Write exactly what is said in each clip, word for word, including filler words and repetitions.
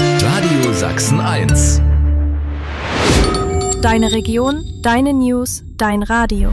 Radio Sachsen eins. Deine Region, deine News, dein Radio.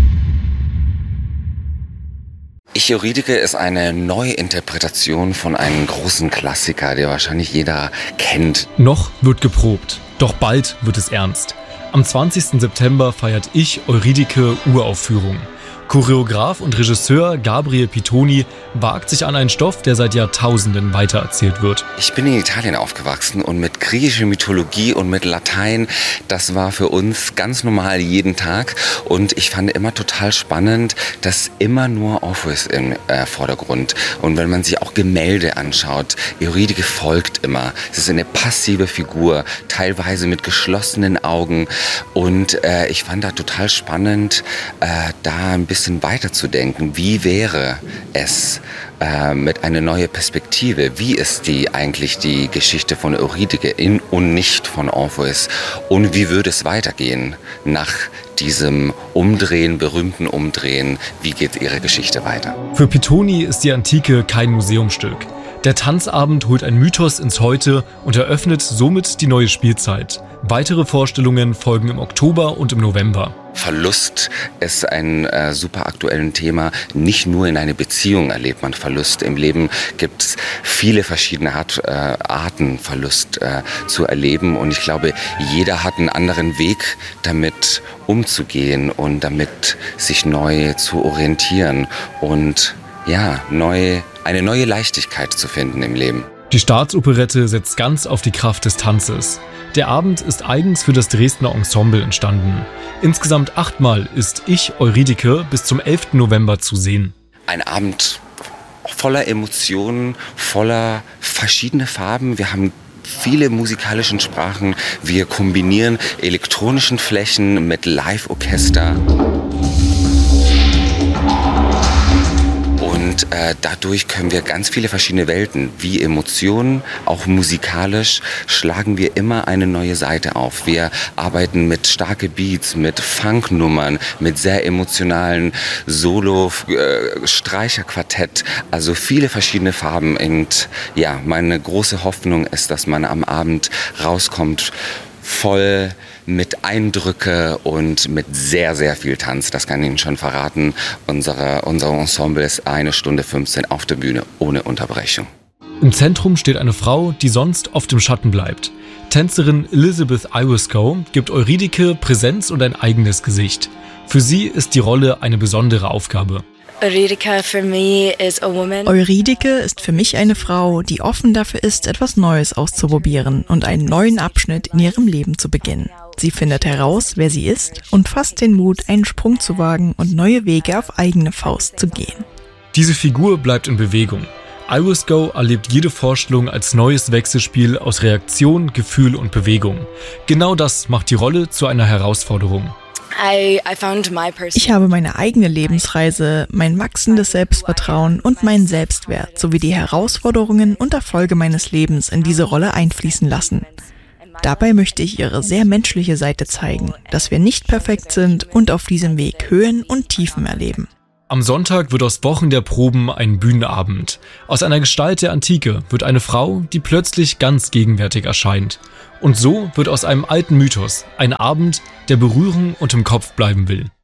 Ich, Eurydike ist eine Neuinterpretation von einem großen Klassiker, der wahrscheinlich jeder kennt. Noch wird geprobt, doch bald wird es ernst. Am zwanzigsten September feiert Ich, Eurydike Uraufführung. Choreograf und Regisseur Gabriel Pitoni wagt sich an einen Stoff, der seit Jahrtausenden weitererzählt wird. Ich bin in Italien aufgewachsen und mit griechischer Mythologie und mit Latein, das war für uns ganz normal jeden Tag. Und ich fand immer total spannend, dass immer nur Orpheus im äh, Vordergrund. Und wenn man sich auch Gemälde anschaut, Eurydike folgt immer. Es ist eine passive Figur, teilweise mit geschlossenen Augen. Und äh, ich fand da total spannend, äh, da ein bisschen weiterzudenken. Wie wäre es äh, mit einer neuen Perspektive? Wie ist die eigentlich die Geschichte von Eurydike in und nicht von Orpheus? Und wie würde es weitergehen nach diesem Umdrehen, berühmten Umdrehen? Wie geht ihre Geschichte weiter? Für Pitoni ist die Antike kein Museumsstück. Der Tanzabend holt ein Mythos ins Heute und eröffnet somit die neue Spielzeit. Weitere Vorstellungen folgen im Oktober und im November. Verlust ist ein äh, super aktuelles Thema. Nicht nur in einer Beziehung erlebt man Verlust. Im Leben gibt es viele verschiedene Art, äh, Arten, Verlust äh, zu erleben. Und ich glaube, jeder hat einen anderen Weg, damit umzugehen und damit sich neu zu orientieren und ja, neu, eine neue Leichtigkeit zu finden im Leben. Die Staatsoperette setzt ganz auf die Kraft des Tanzes. Der Abend ist eigens für das Dresdner Ensemble entstanden. Insgesamt achtmal ist Ich, Eurydike bis zum elften November zu sehen. Ein Abend voller Emotionen, voller verschiedene Farben. Wir haben viele musikalische Sprachen. Wir kombinieren elektronischen Flächen mit Live-Orchester. Und äh, dadurch können wir ganz viele verschiedene Welten, wie Emotionen, auch musikalisch, schlagen wir immer eine neue Seite auf. Wir arbeiten mit starken Beats, mit Funknummern, mit sehr emotionalen Solo-Streicherquartett, also viele verschiedene Farben. Und ja, meine große Hoffnung ist, dass man am Abend rauskommt, voll mit Eindrücke und mit sehr, sehr viel Tanz. Das kann ich Ihnen schon verraten. Unsere, unser Ensemble ist eine Stunde fünfzehn auf der Bühne ohne Unterbrechung. Im Zentrum steht eine Frau, die sonst oft im Schatten bleibt. Tänzerin Elizabeth Iwasco gibt Eurydike Präsenz und ein eigenes Gesicht. Für sie ist die Rolle eine besondere Aufgabe. Eurydike for me is a woman. Eurydike ist für mich eine Frau, die offen dafür ist, etwas Neues auszuprobieren und einen neuen Abschnitt in ihrem Leben zu beginnen. Sie findet heraus, wer sie ist und fasst den Mut, einen Sprung zu wagen und neue Wege auf eigene Faust zu gehen. Diese Figur bleibt in Bewegung. Iwasco erlebt jede Vorstellung als neues Wechselspiel aus Reaktion, Gefühl und Bewegung. Genau das macht die Rolle zu einer Herausforderung. Ich habe meine eigene Lebensreise, mein wachsendes Selbstvertrauen und meinen Selbstwert sowie die Herausforderungen und Erfolge meines Lebens in diese Rolle einfließen lassen. Dabei möchte ich ihre sehr menschliche Seite zeigen, dass wir nicht perfekt sind und auf diesem Weg Höhen und Tiefen erleben. Am Sonntag wird aus Wochen der Proben ein Bühnenabend. Aus einer Gestalt der Antike wird eine Frau, die plötzlich ganz gegenwärtig erscheint. Und so wird aus einem alten Mythos ein Abend, der berühren und im Kopf bleiben will.